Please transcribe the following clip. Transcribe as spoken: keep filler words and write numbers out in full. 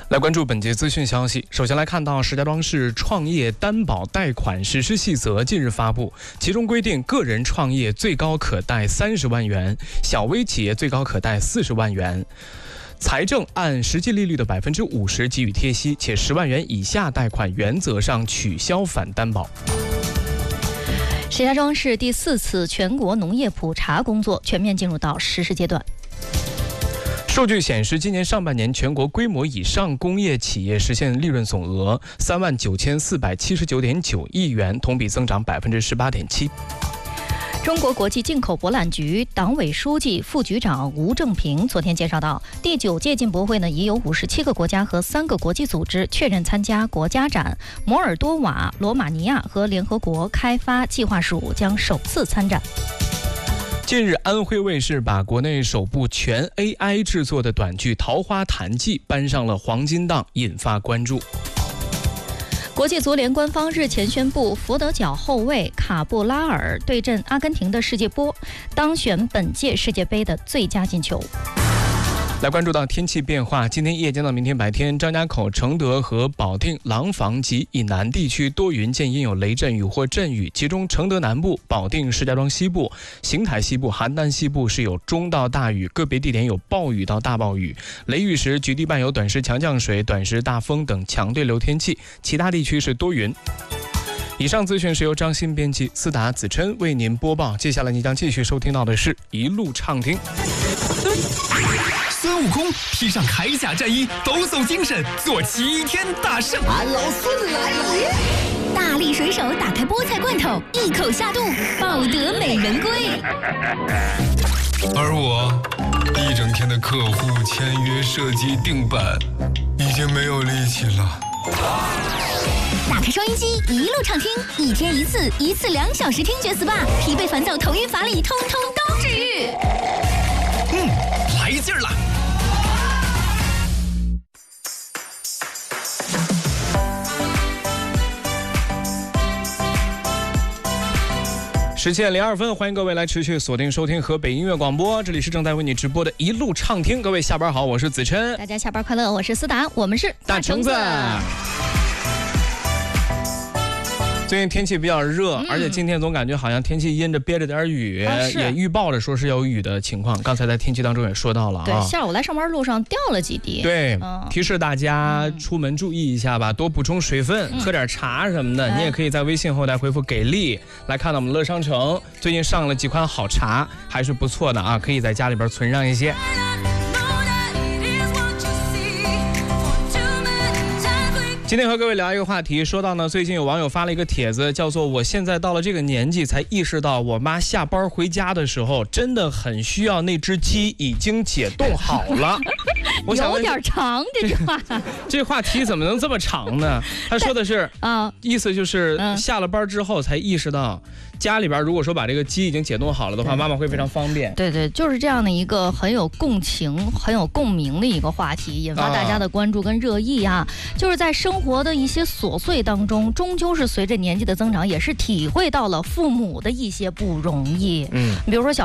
来关注本节资讯消息。首先来看到石家庄市创业担保贷款实施细则近日发布，其中规定，个人创业最高可贷三十万元，小微企业最高可贷四十万元。财政按实际利率的百分之五十给予贴息，且十万元以下贷款原则上取消反担保。 石家庄市第四次全国农业普查工作全面进入到实施阶段。 数据显示，今年上半年全国规模以上工业企业实现利润总额三万九千四百七十九点九亿元，同比增长百分之十八点七。 中国国际进口博览局党委书记、副局长吴正平昨天介绍到，第九届进博会呢，已有五十七个国家和三个国际组织确认参加国家展，摩尔多瓦、罗马尼亚和联合国开发计划署将首次参展。 近日，安徽卫视把国内首部全 A I 制作的短剧《桃花潭记》搬上了黄金档，引发关注。 国际足联官方日前宣布，佛得角后卫卡布拉尔对阵阿根廷的世界波，当选本届世界杯的最佳进球。 来关注到天气变化，今天夜间到明天白天，张家口、承德和保定、廊坊及以南地区多云见阴有雷阵雨或阵雨，其中承德南部、保定、石家庄西部、邢台西部、邯郸西部是有中到大雨，个别地点有暴雨到大暴雨，雷雨时局地伴有短时强降水、短时大风等强对流天气，其他地区是多云。以上资讯是由张鑫编辑，思达、子琛为您播报。接下来你将继续收听到的是一路畅听。 孙悟空披上铠甲战衣，抖擞精神，做齐天大圣。 俺老孙来了！ 大力水手打开菠菜罐头，一口下肚，抱得美人归。 而我一整天的客户签约、设计、定版，已经没有力气了。 打开收音机，一路畅听，一天一次，一次两小时听觉 S P A， 疲惫烦躁、头晕乏力，通通都治愈。 嗯，来劲儿了！ 十七点零二分，欢迎各位来持续锁定收听河北音乐广播，这里是正在为你直播的一路畅听。各位下班好，我是子琛， 大家下班快乐，我是思达，我们是大橙子。最近天气比较热，嗯、而且今天总感觉好像天气阴着憋着点雨，啊、也预报着说是有雨的情况。刚才在天气当中也说到了啊， 对，下午来上班路上掉了几滴。 对，嗯、提示大家出门注意一下吧，多补充水分，嗯、喝点茶什么的。嗯、你也可以在微信后台回复给力，来看到我们乐商城最近上了几款好茶，还是不错的啊，可以在家里边存上一些。今天和各位聊一个话题，说到呢，最近有网友发了一个帖子，叫做我现在到了这个年纪才意识到，我妈下班回家的时候真的很需要那只鸡已经解冻好了。 我想有点长这句话， 这, 这话题怎么能这么长呢？他说的是啊，意思就是下了班之后才意识到，家里边如果说把这个鸡已经解冻好了的话，妈妈会非常方便。 对对，就是这样的一个很有共情、很有共鸣的一个话题，引发大家的关注跟热议啊。就是在生活的一些琐碎当中，终究是随着年纪的增长，也是体会到了父母的一些不容易。嗯，比如说小。